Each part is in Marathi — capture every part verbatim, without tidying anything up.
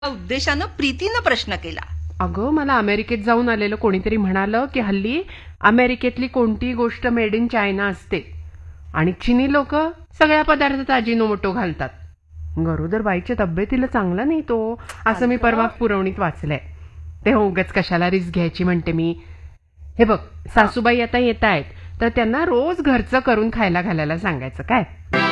उद्देशानं प्रीतीनं प्रश्न केला. अगं, मला अमेरिकेत जाऊन आलेलं कोणीतरी म्हणालं की हल्ली अमेरिकेतली कोणतीही गोष्ट मेड इन चायना असते आणि चिनी लोक सगळ्या पदार्थात अजिनोमोटो घालतात. गरोदर बाईच्या तब्येतीला चांगला नाही तो, असं मी परवा पुरवणीत वाचलंय. ते उगाच कशाला रिस्क घ्यायची म्हणते मी. हे बघ, सासूबाई आता येत आहेत तर त्यांना रोज घरचं करून खायला घालायला सांगायचं काय.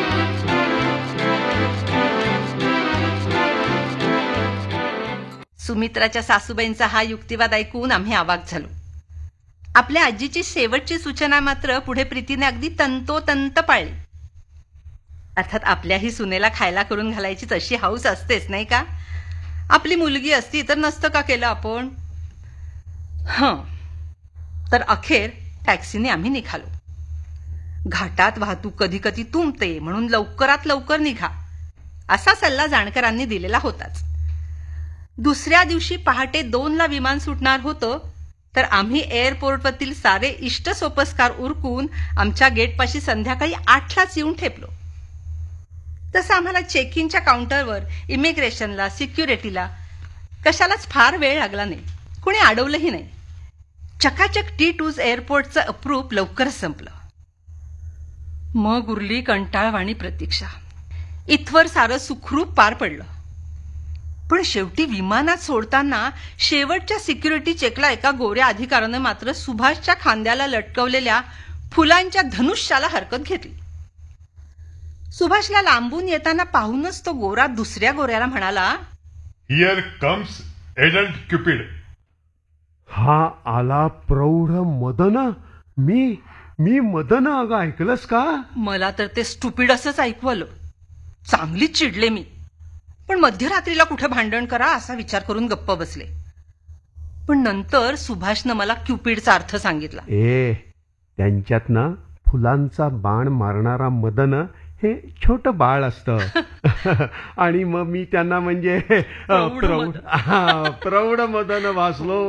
सुमित्राच्या सासूबाईंचा हा युक्तिवाद ऐकून आम्ही अवाक झालो. आपल्या आजीची शेवटची सूचना मात्र पुढे प्रीतीने अगदी तंतोतंत पाळली. अर्थात आपल्याही सुनेला खायला करून घालायची तशी हौस असतेच नाही का. आपली मुलगी असती तर नसतं का केलं आपण. हं तर अखेर टॅक्सीने आम्ही निघालो. घाटात वाहतूक कधी कधी तुंबते म्हणून लवकरात लवकर निघा असा सल्ला जाणकारांनी दिलेला होताच. दुसऱ्या दिवशी पहाटे दोनला विमान सुटणार होतं तर आम्ही एअरपोर्टवरील सारे इष्ट सोपस्कार उरकून आमच्या गेटपाशी संध्याकाळी आठलाच येऊन ठेपलो. तसं आम्हाला चेक इनच्या काउंटरवर, इमिग्रेशनला, सिक्युरिटीला कशालाच फार वेळ लागला नाही. कोणी अडवलंही नाही. चकाचक टी टूज एअरपोर्टचं अप्रूप लवकरच संपलं. मग उरली कंटाळवाणी प्रतीक्षा. इथवर सारं सुखरूप पार पडलं. पण शेवटी विमानात सोडताना शेवटच्या सिक्युरिटी चेकला एका गोऱ्या अधिकाऱ्यानं मात्र सुभाषच्या खांद्याला लटकवलेल्या फुलांच्या धनुष्याला हरकत घेतली. सुभाषला लांबून येताना पाहूनच तो गोरा दुसऱ्या गोऱ्याला म्हणाला, हिअर कम्स एडल्ट क्युपिड. हा आला प्रौढ मदन. मी मी मदन. अगं, ऐकलंस का. मला तर ते स्टुपिड असंच ऐकू आलं. चांगलीच चिडले मी. पण मध्यरात्रीला कुठे भांडण करा असा विचार करून गप्प बसले. पण नंतर सुभाषनं मला क्युपिडचा अर्थ सांगितला. ए त्यांच्यात ना फुलांचा बाण मारणारा मदन हे छोटं बाळ असतं आणि मग मी त्यांना म्हणजे प्रौढ प्रौढ मदन वाचलो.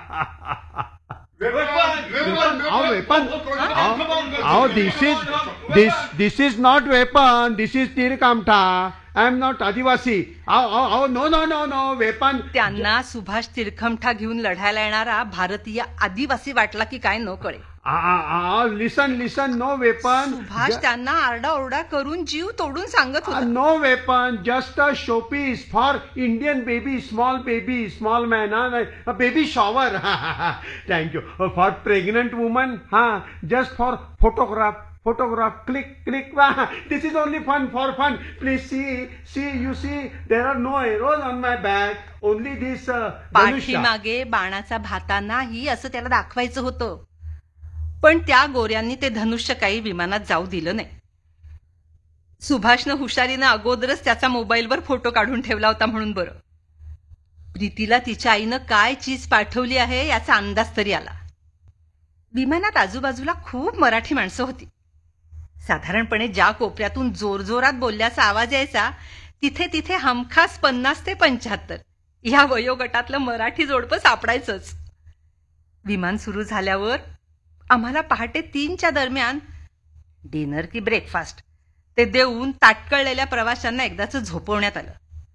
दिस is this this is not weapon. This is तीर कामठा. आय एम नॉट आदिवासी. No no no no weapon. त्यांना सुभाष तिरखमठा घेऊन लढायला येणारा भारतीय आदिवासी वाटला की काय न कळे. लिसन लिसन. No weapon. सुभाष त्यांना आरडाओरडा करून जीव तोडून सांगत होता. No weapon. Just a showpiece for Indian baby. Small baby. Small man. Baby shower. Thank you. For pregnant woman. हा just for photograph. Photograph, click, click. This is only fun, for fun. Please see, see, you see, there are no arrows on my back. Only this uh, पाठीमागे बाणाचा भाता नाही असं त्याला दाखवायचं होतं. पण त्या गोऱ्यांनी ते धनुष्य काही विमानात जाऊ दिलं नाही. सुभाषनं हुशारीनं अगोदरच त्याचा मोबाईलवर फोटो काढून ठेवला होता म्हणून बरं. प्रीतीला तिच्या आईनं काय चीज पाठवली आहे याचा अंदाज तरी आला. विमानात आजूबाजूला खूप मराठी माणसं होती. साधारणपणे ज्या कोपऱ्यातून जोरजोरात बोलल्याचा आवाज यायचा तिथे तिथे हमखास पन्नास ते पंच्याहत्तर या वयोगटातलं मराठी जोडपं सापडायचंच. विमान सुरू झाल्यावर आम्हाला पहाटे तीनच्या दरम्यान डिनर की ब्रेकफास्ट ते देऊन ताटकळलेल्या प्रवाशांना एकदाच झोपवण्यात आलं.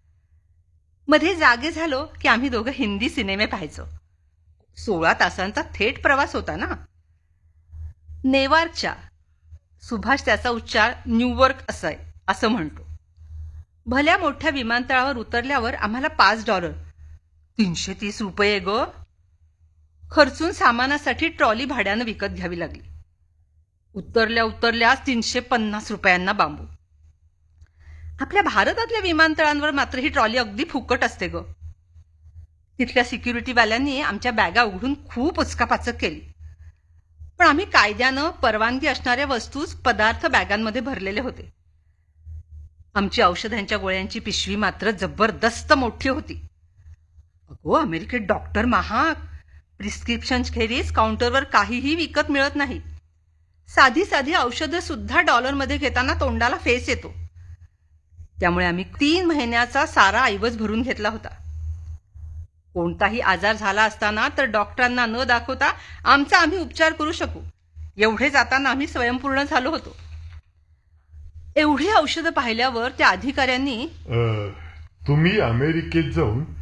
मध्ये जागे झालो की आम्ही दोघं हिंदी सिनेमे पाहायचो. सोळा तासांचा थेट प्रवास होता ना. नेवार्कच्या, सुभाष त्याचा उच्चार न्यूयॉर्क असं आहे असं म्हणतो, भल्या मोठ्या विमानतळावर उतरल्यावर आम्हाला पाच डॉलर तीनशे तीस रुपये ग खर्चून सामानासाठी ट्रॉली भाड्यानं विकत घ्यावी लागली. उतरल्या उतरल्याच तीनशे पन्नास रुपयांना बांबू. आपल्या भारतातल्या विमानतळांवर मात्र ही ट्रॉली अगदी फुकट असते ग. तिथल्या सिक्युरिटीवाल्यांनी आमच्या बॅगा उघडून खूप उचकापाचक केली. पण आम्ही कायद्यानं परवानगी असणाऱ्या वस्तूच पदार्थ बॅगांमध्ये भरलेले होते. आमची औषधांच्या गोळ्यांची पिशवी मात्र जबरदस्त मोठी होती. अगो, अमेरिकेत डॉक्टर महाग. प्रिस्क्रिप्शन खेरीज काउंटरवर काहीही विकत मिळत नाही. साधी साधी औषधं सुद्धा डॉलरमध्ये घेताना तोंडाला फेस येतो. त्यामुळे आम्ही तीन महिन्याचा सारा ऐवज भरून घेतला होता. कोणताही आजार झाला असताना तर डॉक्टरांना न दाखवता आमचा आम्ही उपचार करू शकू एवढे जाताना आम्ही स्वयंपूर्ण झालो होतो. एवढी औषधं पाहिल्यावर त्या अधिकाऱ्यांनी तुम्ही अमेरिकेत जाऊन